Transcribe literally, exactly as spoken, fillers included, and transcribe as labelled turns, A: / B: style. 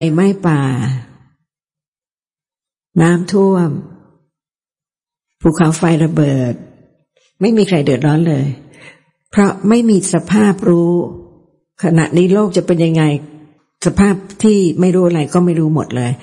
A: ไหม้ป่าน้ำท่วมภูเขาไฟระเบิดไม่มีใครเดือดร้อนเลยเพราะไม่มีสภาพรู้ขณะนี้โลกจะเป็นยังไงสภาพที่ไม่รู้อะไรก็ไม่รู้หมดเลย